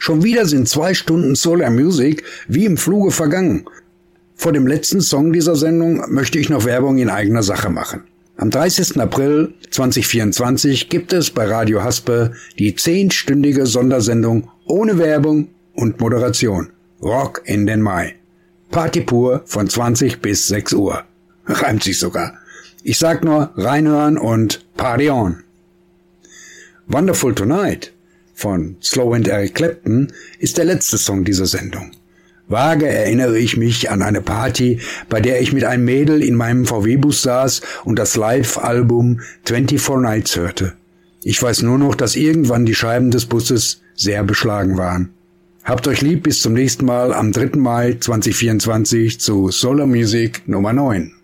Schon wieder sind 2 Stunden Solar Music wie im Fluge vergangen. Vor dem letzten Song dieser Sendung möchte ich noch Werbung in eigener Sache machen. Am 30. April 2024 gibt es bei Radio Haspe die 10-stündige Sondersendung ohne Werbung und Moderation. Rock in den Mai. Party pur von 20 bis 6 Uhr. Reimt sich sogar. Ich sag nur reinhören und Party on. Wonderful Tonight von Slow and Eric Clapton ist der letzte Song dieser Sendung. Vage erinnere ich mich an eine Party, bei der ich mit einem Mädel in meinem VW-Bus saß und das Live-Album 24 Nights hörte. Ich weiß nur noch, dass irgendwann die Scheiben des Busses sehr beschlagen waren. Habt euch lieb, bis zum nächsten Mal am 3. Mai 2024 zu Solar Music Nummer 9.